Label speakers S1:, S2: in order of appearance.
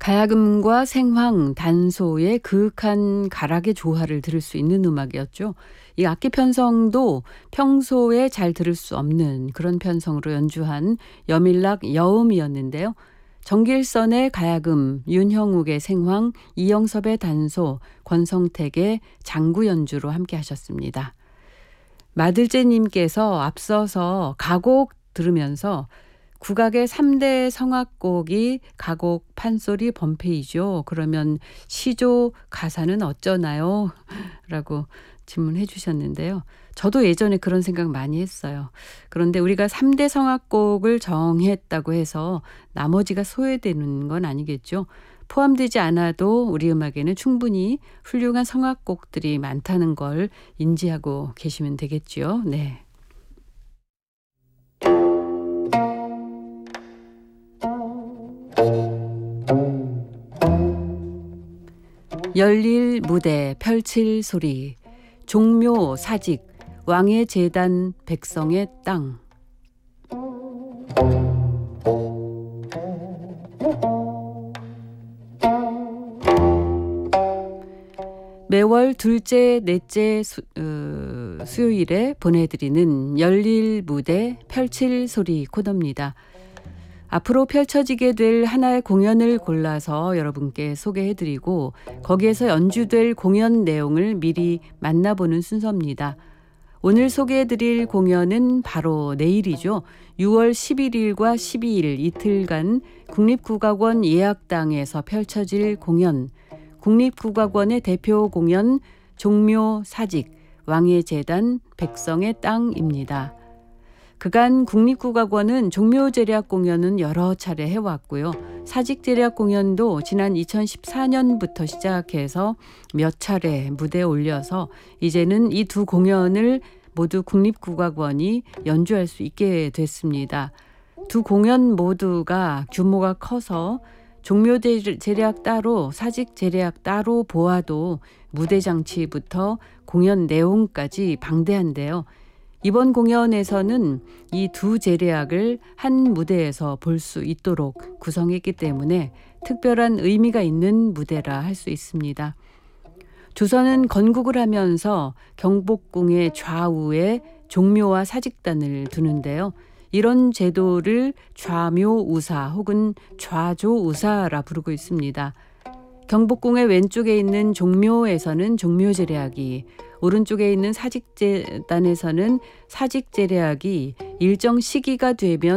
S1: 가야금과 생황, 단소의 그윽한 가락의 조화를 들을 수 있는 음악이었죠. 이 악기 편성도 평소에 잘 들을 수 없는 그런 편성으로 연주한 여밀락 여음이었는데요. 정길선의 가야금, 윤형욱의 생황, 이영섭의 단소, 권성택의 장구 연주로 함께 하셨습니다. 마들제님께서 앞서서 가곡 들으면서 국악의 3대 성악곡이 가곡, 판소리, 범패이죠. 그러면 시조 가사는 어쩌나요? 라고 질문해 주셨는데요. 저도 예전에 그런 생각 많이 했어요. 그런데 우리가 3대 성악곡을 정했다고 해서 나머지가 소외되는 건 아니겠죠. 포함되지 않아도 우리 음악에는 충분히 훌륭한 성악곡들이 많다는 걸 인지하고 계시면 되겠죠. 네. 열릴 무대 펼칠 소리 종묘 사직 왕의 제단 백성의 땅. 매월 둘째, 넷째 수요일에 보내드리는 열릴 무대 펼칠 소리 코너입니다. 앞으로 펼쳐지게 될 하나의 공연을 골라서 여러분께 소개해드리고 거기에서 연주될 공연 내용을 미리 만나보는 순서입니다. 오늘 소개해드릴 공연은 바로 내일이죠. 6월 11일과 12일 이틀간 국립국악원 예약당에서 펼쳐질 공연, 국립국악원의 대표 공연 종묘 사직 왕의 제단 백성의 땅입니다. 그간 국립국악원은 종묘제략 공연은 여러 차례 해왔고요. 사직제략 공연도 지난 2014년부터 시작해서 몇 차례 무대에 올려서 이제는 이 두 공연을 모두 국립국악원이 연주할 수 있게 됐습니다. 두 공연 모두가 규모가 커서 종묘제략 따로 사직제략 따로 보아도 무대 장치부터 공연 내용까지 방대한데요. 이번 공연에서는 이 두 제략을 한 무대에서 볼 수 있도록 구성했기 때문에 특별한 의미가 있는 무대라 할 수 있습니다. 조선은 건국을 하면서 경복궁의 좌우에 종묘와 사직단을 두는데요. 이런 제도를 좌묘우사 혹은 좌조우사라 부르고 있습니다. 경복궁의 왼쪽에 있는 종묘에서는 종묘제략이, 오른쪽에 있는 사직제단에서는 사직제략이 일정 시기가 되면